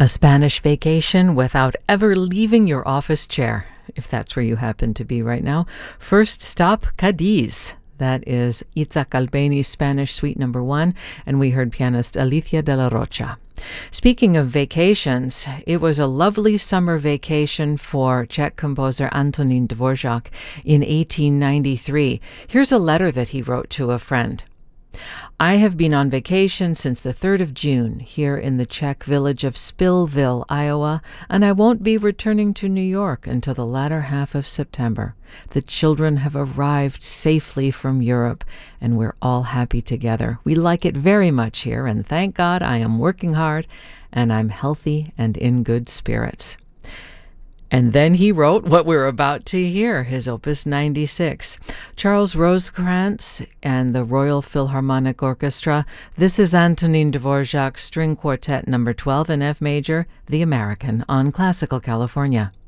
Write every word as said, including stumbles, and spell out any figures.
A Spanish vacation without ever leaving your office chair, if that's where you happen to be right now. First stop, Cadiz. That is Itzhak Albeni's Spanish Suite Number One, and we heard pianist Alicia de la Rocha. Speaking of vacations, it was a lovely summer vacation for Czech composer Antonín Dvořák in eighteen ninety-three. Here's a letter that he wrote to a friend. I have been on vacation since the third of June here in the Czech village of Spillville, Iowa, and I won't be returning to New York until the latter half of September. The children have arrived safely from Europe, and we're all happy together. We like it very much here, and thank God I am working hard, and I'm healthy and in good spirits. And then he wrote what we're about to hear, his Opus ninety-six. Charles Rosecrans and the Royal Philharmonic Orchestra. This is Antonín Dvořák String Quartet number twelve in F major, The American, on Classical California.